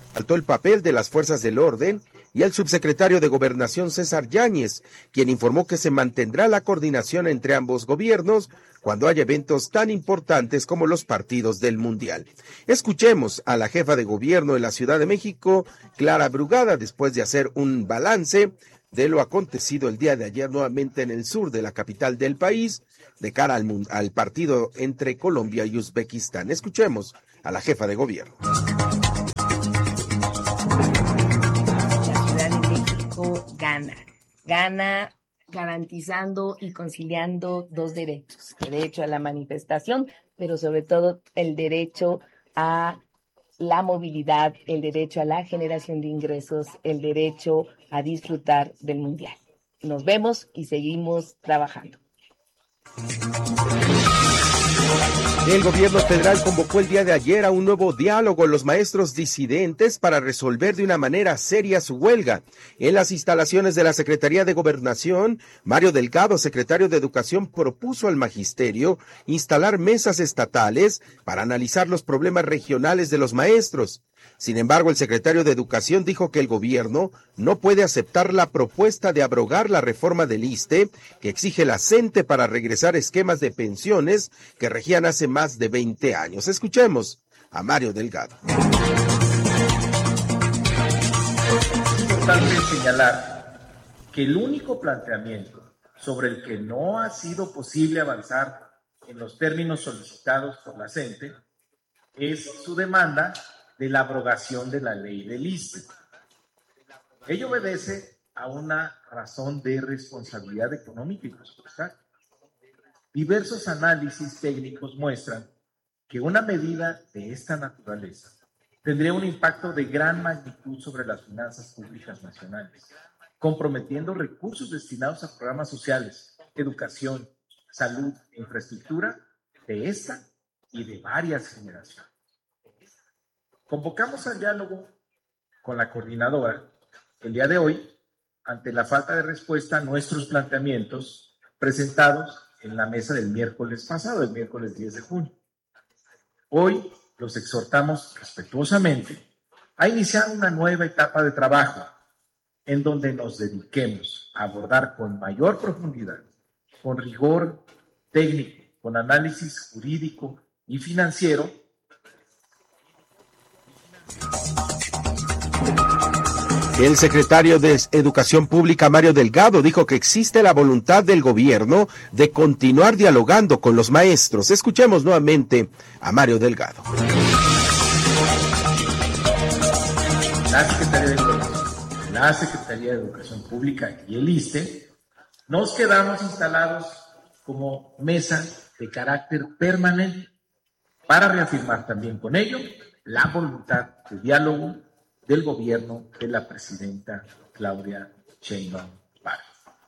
Faltó el papel de las fuerzas del orden y el subsecretario de Gobernación César Yáñez, quien informó que se mantendrá la coordinación entre ambos gobiernos cuando haya eventos tan importantes como los partidos del Mundial. Escuchemos a la jefa de gobierno de la Ciudad de México, Clara Brugada, después de hacer un balance de lo acontecido el día de ayer nuevamente en el sur de la capital del país, de cara al partido entre Colombia y Uzbekistán. Escuchemos a la jefa de gobierno. Gana garantizando y conciliando dos derechos: el derecho a la manifestación, pero sobre todo el derecho a la movilidad, el derecho a la generación de ingresos, el derecho a disfrutar del Mundial. Nos vemos y seguimos trabajando. El gobierno federal convocó el día de ayer a un nuevo diálogo con los maestros disidentes para resolver de una manera seria su huelga. En las instalaciones de la Secretaría de Gobernación, Mario Delgado, secretario de Educación, propuso al magisterio instalar mesas estatales para analizar los problemas regionales de los maestros. Sin embargo, el secretario de Educación dijo que el gobierno no puede aceptar la propuesta de abrogar la reforma del ISSSTE que exige la CENTE para regresar esquemas de pensiones que regían hace más de 20 años. Escuchemos a Mario Delgado. Es importante señalar que el único planteamiento sobre el que no ha sido posible avanzar en los términos solicitados por la CENTE es su demanda de la abrogación de la ley del ISSSTE. Ello obedece a una razón de responsabilidad económica y presupuestal. Diversos análisis técnicos muestran que una medida de esta naturaleza tendría un impacto de gran magnitud sobre las finanzas públicas nacionales, comprometiendo recursos destinados a programas sociales, educación, salud e infraestructura de esta y de varias generaciones. Convocamos al diálogo con la coordinadora el día de hoy ante la falta de respuesta a nuestros planteamientos presentados en la mesa del miércoles pasado, el miércoles 10 de junio. Hoy los exhortamos respetuosamente a iniciar una nueva etapa de trabajo en donde nos dediquemos a abordar con mayor profundidad, con rigor técnico, con análisis jurídico y financiero, el secretario de Educación Pública, Mario Delgado, dijo que existe la voluntad del gobierno de continuar dialogando con los maestros. Escuchemos nuevamente a Mario Delgado. La Secretaría de Educación Pública y el ISSSTE nos quedamos instalados como mesa de carácter permanente para reafirmar también con ello la voluntad de diálogo del gobierno de la presidenta Claudia Sheinbaum Pardo.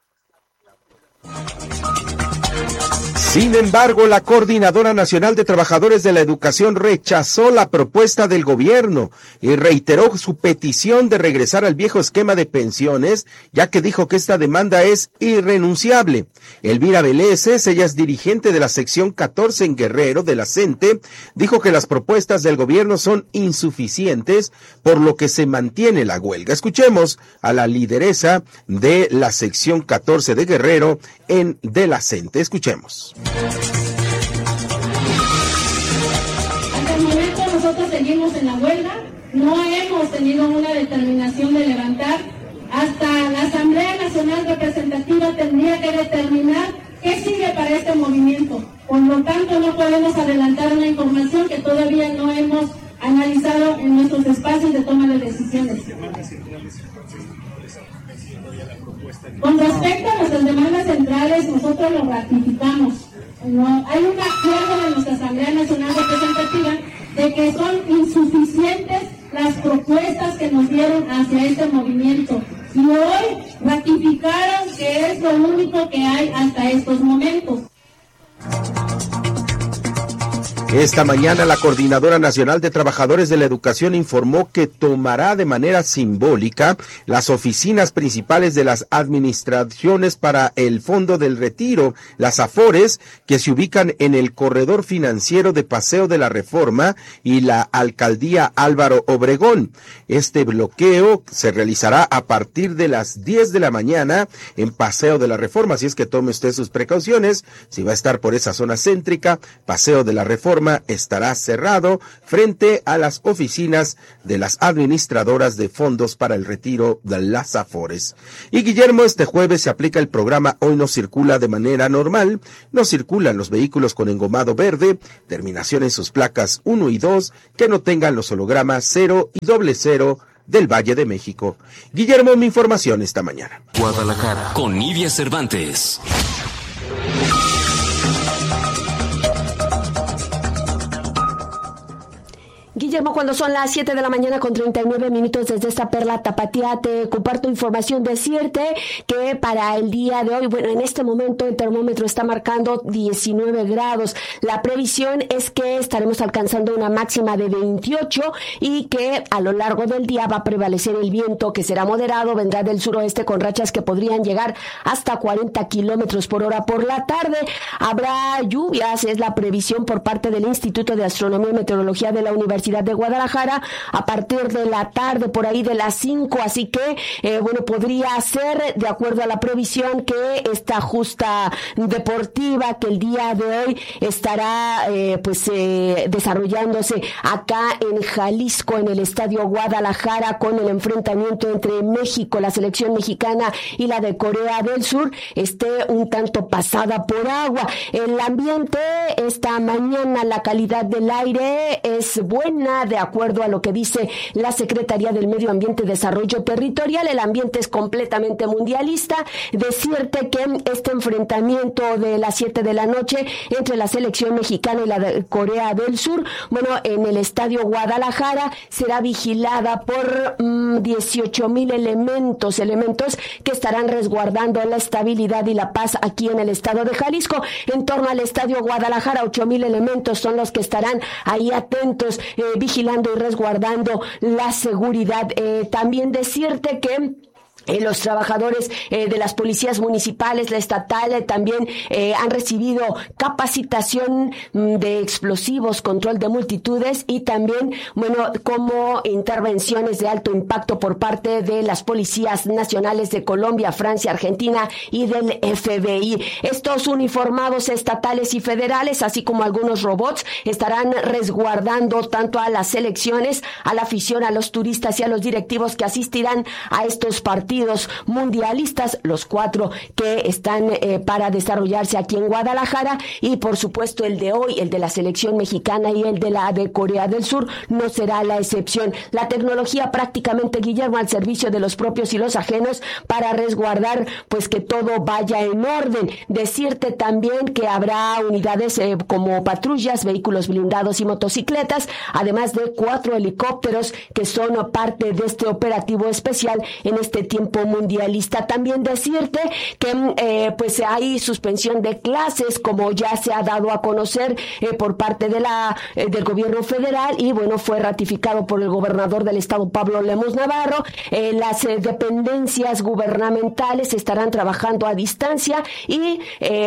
Sin embargo, la Coordinadora Nacional de Trabajadores de la Educación rechazó la propuesta del gobierno y reiteró su petición de regresar al viejo esquema de pensiones, ya que dijo que esta demanda es irrenunciable. Elvira Veleses, ella es dirigente de la sección 14 en Guerrero de la CENTE, dijo que las propuestas del gobierno son insuficientes, por lo que se mantiene la huelga. Escuchemos a la lideresa de la sección 14 de Guerrero de la CENTE. Escuchemos. Hasta el momento nosotros seguimos en la huelga, no hemos tenido una determinación de levantar. Hasta la Asamblea Nacional Representativa tendría que determinar qué sigue para este movimiento. Por lo tanto, no podemos adelantar una información que todavía no hemos analizado en nuestros espacios de toma de decisiones. Con respecto a nuestras demandas centrales, nosotros lo ratificamos. Hay un acuerdo de nuestra Asamblea Nacional Representativa de que son insuficientes las propuestas que nos dieron hacia este movimiento. Y hoy ratificaron que es lo único que hay hasta estos momentos. Esta mañana la Coordinadora Nacional de Trabajadores de la Educación informó que tomará de manera simbólica las oficinas principales de las administraciones para el Fondo del Retiro, las AFORES, que se ubican en el corredor financiero de Paseo de la Reforma y la Alcaldía Álvaro Obregón. Este bloqueo se realizará a partir de las 10 de la mañana en Paseo de la Reforma, así es que tome usted sus precauciones. Si va a estar por esa zona céntrica, Paseo de la Reforma estará cerrado frente a las oficinas de las administradoras de fondos para el retiro de las AFORES. Y Guillermo, este jueves se aplica el programa Hoy no circula de manera normal. No circulan los vehículos con engomado verde, terminación en sus placas 1 y 2, que no tengan los hologramas 0 y 00 del Valle de México. Guillermo, mi información esta mañana. Guadalajara, con Nidia Cervantes. Guillermo, cuando son las 7 de la mañana con 39 minutos desde esta perla tapatía, te comparto información. Decirte que para el día de hoy, bueno, en este momento el termómetro está marcando 19 grados. La previsión es que estaremos alcanzando una máxima de 28 y que a lo largo del día va a prevalecer el viento, que será moderado, vendrá del suroeste con rachas que podrían llegar hasta 40 kilómetros por hora. Por la tarde habrá lluvias, es la previsión por parte del Instituto de Astronomía y Meteorología de la Universidad de Guadalajara a partir de la tarde, por ahí de las 5, así que bueno, podría ser, de acuerdo a la previsión, que esta justa deportiva que el día de hoy estará desarrollándose acá en Jalisco, en el Estadio Guadalajara, con el enfrentamiento entre México, la selección mexicana, y la de Corea del Sur, esté un tanto pasada por agua. El ambiente esta mañana, la calidad del aire es buena, de acuerdo a lo que dice la Secretaría del Medio Ambiente y Desarrollo Territorial. El ambiente es completamente mundialista. Decirte que este enfrentamiento de las 7 de la noche entre la selección mexicana y la de Corea del Sur, bueno, en el Estadio Guadalajara será vigilada por 18,000 elementos que estarán resguardando la estabilidad y la paz aquí en el estado de Jalisco. En torno al Estadio Guadalajara, 8,000 elementos son los que estarán ahí atentos, vigilando y resguardando la seguridad. También decirte que los trabajadores de las policías municipales, la estatal, también han recibido capacitación de explosivos, control de multitudes y también, bueno, como intervenciones de alto impacto por parte de las policías nacionales de Colombia, Francia, Argentina y del FBI. Estos uniformados estatales y federales, así como algunos robots, estarán resguardando tanto a las selecciones, a la afición, a los turistas y a los directivos que asistirán a estos partidos mundialistas, los 4 que están para desarrollarse aquí en Guadalajara, y por supuesto el de hoy, el de la selección mexicana y el de la de Corea del Sur, no será la excepción. La tecnología prácticamente, Guillermo, al servicio de los propios y los ajenos para resguardar pues que todo vaya en orden. Decirte también que habrá unidades como patrullas, vehículos blindados y motocicletas, además de 4 helicópteros que son parte de este operativo especial en este tiempo mundialista. También decirte que pues hay suspensión de clases, como ya se ha dado a conocer por parte de del gobierno federal, y bueno, fue ratificado por el gobernador del estado, Pablo Lemus Navarro. Las dependencias gubernamentales estarán trabajando a distancia y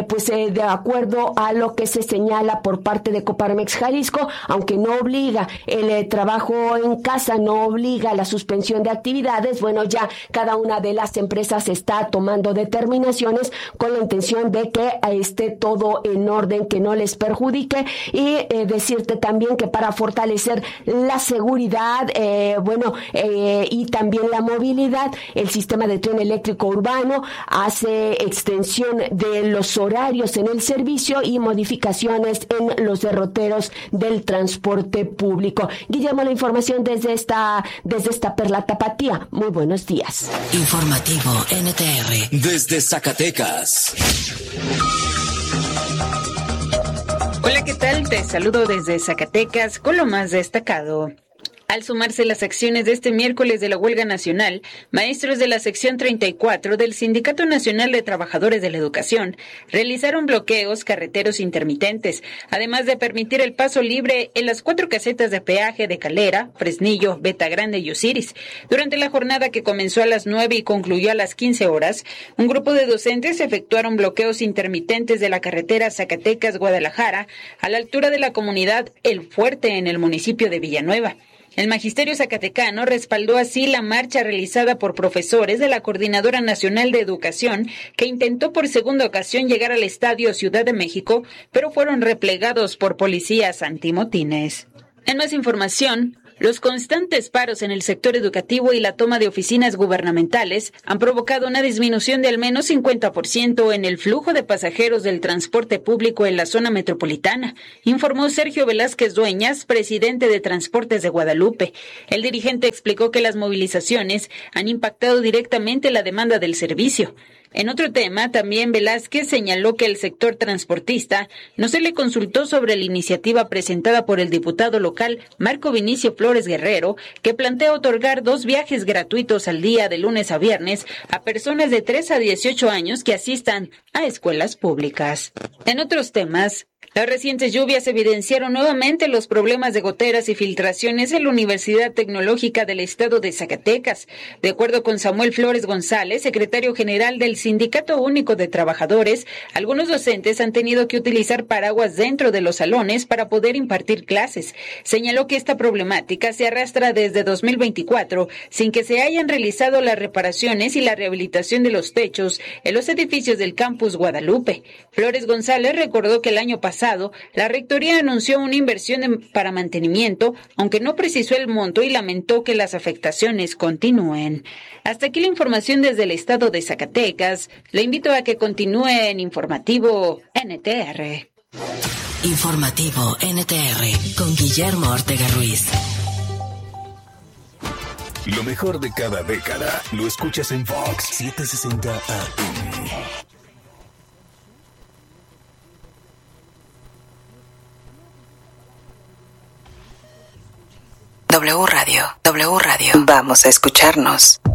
de acuerdo a lo que se señala por parte de Coparmex Jalisco, aunque no obliga el trabajo en casa, no obliga la suspensión de actividades, bueno, ya cada una de las empresas está tomando determinaciones con la intención de que esté todo en orden, que no les perjudique. Y decirte también que para fortalecer la seguridad, y también la movilidad, el sistema de tren eléctrico urbano hace extensión de los horarios en el servicio y modificaciones en los derroteros del transporte público. Guillermo, la información desde esta perla tapatía. Muy buenos días. Informativo NTR desde Zacatecas. Hola, ¿qué tal? Te saludo desde Zacatecas con lo más destacado. Al sumarse las acciones de este miércoles de la huelga nacional, maestros de la sección 34 del Sindicato Nacional de Trabajadores de la Educación realizaron bloqueos carreteros intermitentes, además de permitir el paso libre en las 4 casetas de peaje de Calera, Fresnillo, Beta Grande y Osiris. Durante la jornada que comenzó a las 9 y concluyó a las 15 horas, un grupo de docentes efectuaron bloqueos intermitentes de la carretera Zacatecas-Guadalajara a la altura de la comunidad El Fuerte en el municipio de Villanueva. El magisterio zacatecano respaldó así la marcha realizada por profesores de la Coordinadora Nacional de Educación, que intentó por segunda ocasión llegar al Estadio Ciudad de México, pero fueron replegados por policías antimotines. En más información, los constantes paros en el sector educativo y la toma de oficinas gubernamentales han provocado una disminución de al menos 50% en el flujo de pasajeros del transporte público en la zona metropolitana, informó Sergio Velázquez Dueñas, presidente de Transportes de Guadalupe. El dirigente explicó que las movilizaciones han impactado directamente la demanda del servicio. En otro tema, también Velázquez señaló que el sector transportista no se le consultó sobre la iniciativa presentada por el diputado local Marco Vinicio Flores Guerrero, que plantea otorgar 2 viajes gratuitos al día de lunes a viernes a personas de 3 a 18 años que asistan a escuelas públicas. En otros temas, las recientes lluvias evidenciaron nuevamente los problemas de goteras y filtraciones en la Universidad Tecnológica del Estado de Zacatecas. De acuerdo con Samuel Flores González, secretario general del Sindicato Único de Trabajadores, algunos docentes han tenido que utilizar paraguas dentro de los salones para poder impartir clases. Señaló que esta problemática se arrastra desde 2024 sin que se hayan realizado las reparaciones y la rehabilitación de los techos en los edificios del campus Guadalupe. Flores González recordó que el año pasado la Rectoría anunció una inversión para mantenimiento, aunque no precisó el monto, y lamentó que las afectaciones continúen. Hasta aquí la información desde el estado de Zacatecas. Le invito a que continúe en Informativo NTR. Informativo NTR con Guillermo Ortega Ruiz. Lo mejor de cada década lo escuchas en Fox 760 AM. W Radio. Vamos a escucharnos.